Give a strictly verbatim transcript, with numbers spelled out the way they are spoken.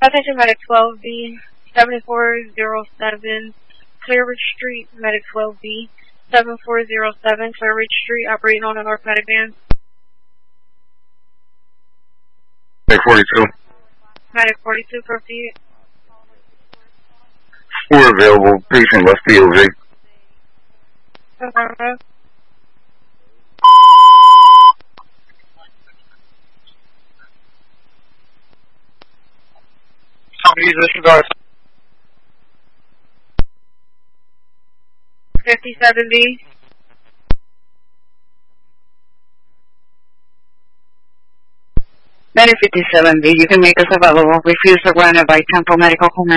Attention Medic twelve B, seven four zero seven, Clear Ridge Street, Medic twelve B, seven four zero seven, Clear Ridge Street, operating on a North Medic van. Medic forty-two. Medic forty-two, proceed. Four available, patient left P O V. Uh-huh. Company disregard. fifty-seven B. Medic fifty-seven B, you can make us available. Refuse the runner by Temple Medical Command.